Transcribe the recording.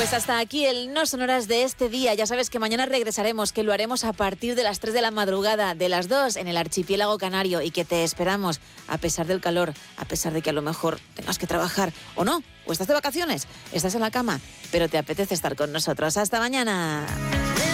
Pues hasta aquí el No Sonoras de este día. Ya sabes que mañana regresaremos, que lo haremos a partir de las 3 de la madrugada, de las 2 en el archipiélago canario, y que te esperamos a pesar del calor, a pesar de que a lo mejor tengas que trabajar o no, o estás de vacaciones, estás en la cama, pero te apetece estar con nosotros. Hasta mañana.